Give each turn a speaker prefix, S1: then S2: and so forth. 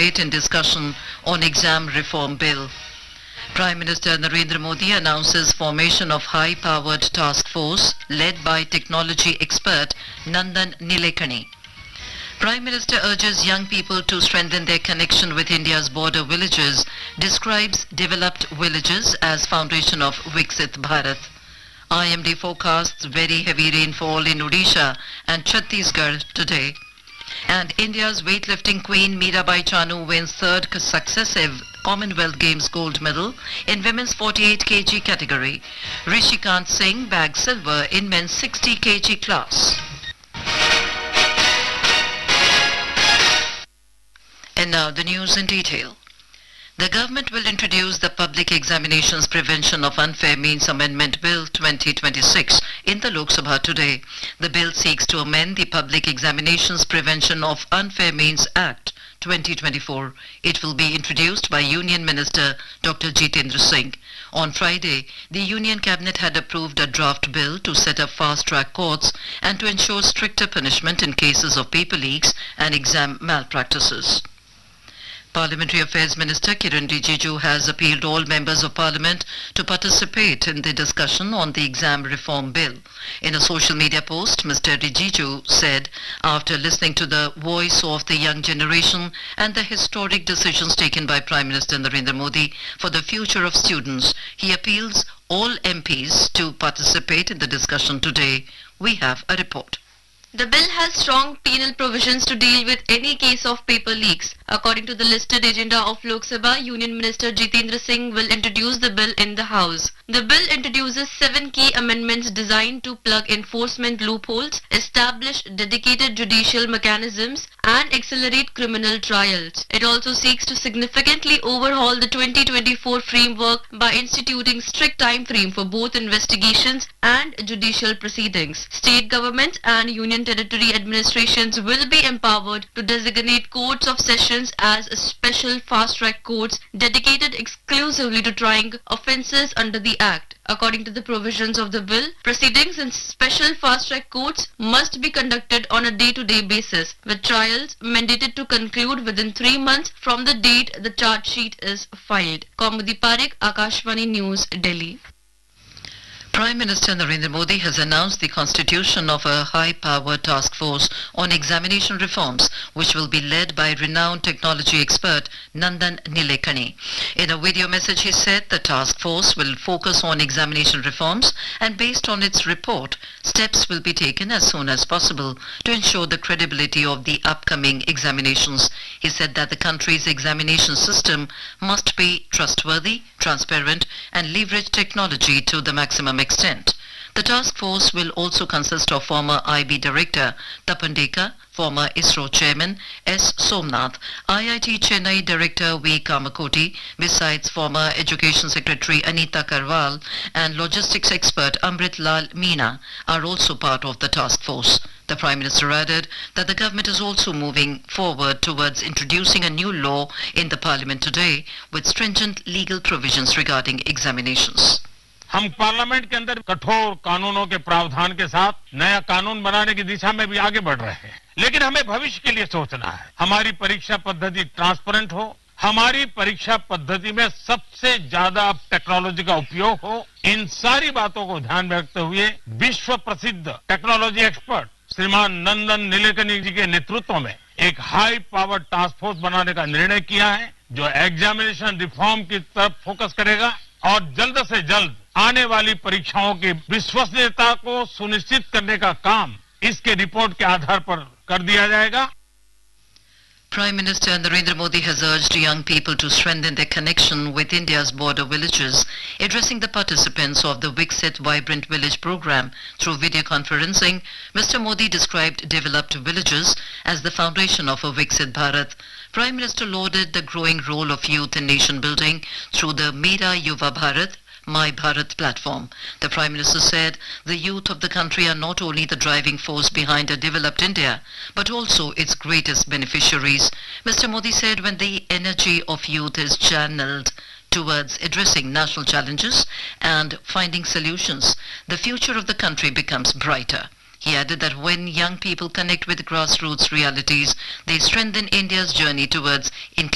S1: participate in discussion on exam reform bill. Prime Minister Narendra Modi announces formation of high-powered task force led by technology expert Nandan Nilekani. Prime Minister urges young people to strengthen their connection with India's border villages, describes developed villages as foundation of Viksit Bharat. IMD forecasts very heavy rainfall in Odisha and Chhattisgarh today. And India's weightlifting queen Mirabai Chanu wins third successive Commonwealth Games gold medal in women's 48 kg category. Rishikant Singh bagged silver in men's 60 kg class. And now the news in detail. The government will introduce the Public Examinations Prevention of Unfair Means Amendment Bill 2026 in the Lok Sabha today. The bill seeks to amend the Public Examinations Prevention of Unfair Means Act 2024. It will be introduced by Union Minister Dr. Jitendra Singh. On Friday, the Union Cabinet had approved a draft bill to set up fast-track courts and to ensure stricter punishment in cases of paper leaks and exam malpractices. Parliamentary Affairs Minister Kiran Rijiju has appealed all members of Parliament to participate in the discussion on the exam reform bill. In a social media post, Mr. Rijiju said, after listening to the voice of the young generation and the historic decisions taken by Prime Minister Narendra Modi for the future of students, he appeals all MPs to participate in the discussion today. We have a report.
S2: The bill has strong penal provisions to deal with any case of paper leaks. According to the listed agenda of Lok Sabha, Union Minister Jitendra Singh will introduce the bill in the House. The bill introduces 7 key amendments designed to plug enforcement loopholes, establish dedicated judicial mechanisms, and accelerate criminal trials. It also seeks to significantly overhaul the 2024 framework by instituting strict time frame for both investigations and judicial proceedings. State governments and union territory administrations will be empowered to designate courts of sessions as special fast-track courts dedicated exclusively to trying offences under the Act. According to the provisions of the bill, proceedings in special fast-track courts must be conducted on a day-to-day basis, with trials mandated to conclude within 3 months from the date the charge sheet is filed. Kaumudi Parekh, Akashvani News, Delhi.
S1: Prime Minister Narendra Modi has announced the constitution of a high-powered task force on examination reforms, which will be led by renowned technology expert Nandan Nilekani. In a video message, he said the task force will focus on examination reforms, and based on its report, steps will be taken as soon as possible to ensure the credibility of the upcoming examinations. He said that the country's examination system must be trustworthy, transparent, and leverage technology to the maximum extent. The task force will also consist of former IB Director Tapan Dekar, former ISRO Chairman S. Somnath, IIT Chennai Director V. Kamakoti, besides former Education Secretary Anita Karwal and logistics expert Amrit Lal Meena are also part of the task force. The Prime Minister added that the government is also moving forward towards introducing a new law in the Parliament today with stringent legal provisions regarding examinations.
S3: हम parliament के अंदर कठोर कानूनों के प्रावधान के साथ नया कानून बनाने की दिशा में भी आगे बढ़ रहे हैं, लेकिन हमें भविष्य के लिए सोचना है। हमारी परीक्षा पद्धति ट्रांसपेरेंट हो, हमारी परीक्षा पद्धति में सबसे ज्यादा टेक्नोलॉजी का उपयोग हो। इन सारी बातों को ध्यान में रखते हुए विश्व प्रसिद्ध टेक्नोलॉजी एक्सपर्ट श्रीमान नंदन नीलेकनी जी के नेतृत्व में एक हाई पावर टास्क फोर्स बनाने का निर्णय किया है, जो एग्जामिनेशन रिफॉर्म की तरफ फोकस करेगा और जल्द से जल्द आने वाली परीक्षाओं की विश्वसनीयता को सुनिश्चित करने का काम इसके रिपोर्ट के आधार पर कर दिया जाएगा।
S1: Prime Minister Narendra Modi has urged young people to strengthen their connection with India's border villages. Addressing the participants of the Viksit Vibrant Village program through video conferencing, Mr. Modi described developed villages as the foundation of a Viksit Bharat. Prime Minister lauded the growing role of youth in nation building through the Mera Yuva Bharat, My Bharat platform. The Prime Minister said the youth of the country are not only the driving force behind a developed India, but also its greatest beneficiaries. Mr. Modi said when the energy of youth is channeled towards addressing national challenges and finding solutions, the future of the country becomes brighter. He added that when young people connect with grassroots realities, they strengthen India's journey towards inclusion.